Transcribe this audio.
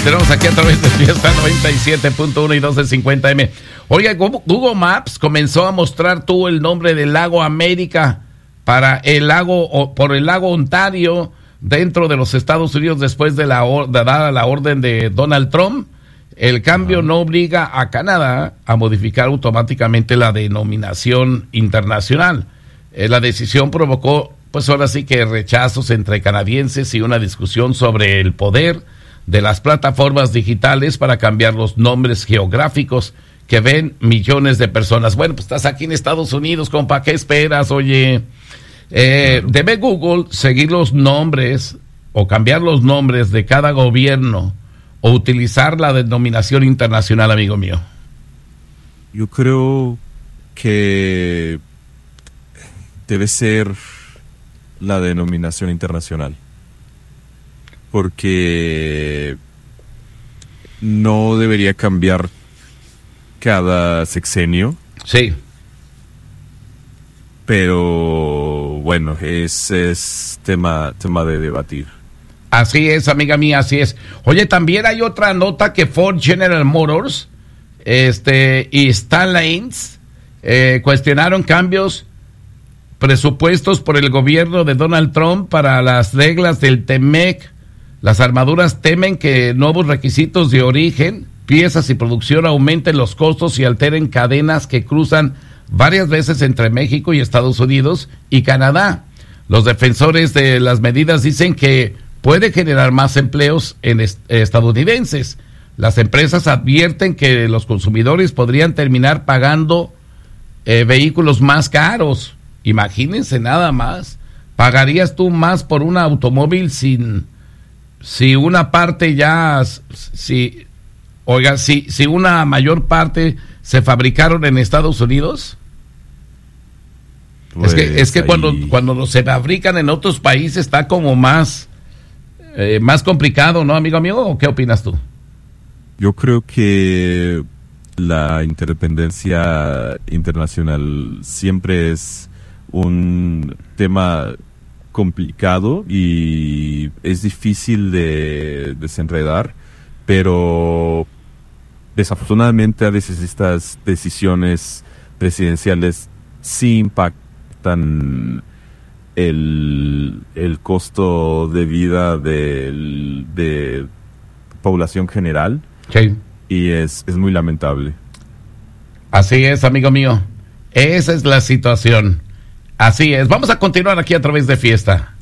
Tenemos aquí a través de Fiesta 97.1 y 1250M. Oiga, Google Maps comenzó a mostrar tú el nombre del lago América para el lago, por el lago Ontario dentro de los Estados Unidos después de dada la orden de Donald Trump. El cambio no obliga a Canadá a modificar automáticamente la denominación internacional. La decisión provocó, pues ahora sí que rechazos entre canadienses y una discusión sobre el poder de las plataformas digitales para cambiar los nombres geográficos que ven millones de personas. Bueno, pues estás aquí en Estados Unidos, compa, ¿qué esperas? Oye, debe Google seguir los nombres o cambiar los nombres de cada gobierno o utilizar la denominación internacional, amigo mío. Yo creo que debe ser la denominación internacional, porque no debería cambiar cada sexenio. Sí. Pero bueno, es tema de debatir. Así es, amiga mía, así es. Oye, también hay otra nota que Ford, General Motors y Stellantis cuestionaron cambios presupuestos por el gobierno de Donald Trump para las reglas del TEMEC. Las armaduras temen que nuevos requisitos de origen, piezas y producción aumenten los costos y alteren cadenas que cruzan varias veces entre México y Estados Unidos y Canadá. Los defensores de las medidas dicen que puede generar más empleos en estadounidenses. Las empresas advierten que los consumidores podrían terminar pagando vehículos más caros. Imagínense nada más. ¿Pagarías tú más por un automóvil si una parte ya, si una mayor parte se fabricaron en Estados Unidos? Pues es que cuando se fabrican en otros países está como más complicado, ¿no, amigo mío? ¿O qué opinas tú? Yo creo que la interdependencia internacional siempre es un tema complicado y es difícil de desenredar, pero desafortunadamente a veces estas decisiones presidenciales sí impactan el costo de vida de población general. Sí. Y es muy lamentable. Así es, amigo mío. Esa es la situación. Así es. Vamos a continuar aquí a través de Fiesta.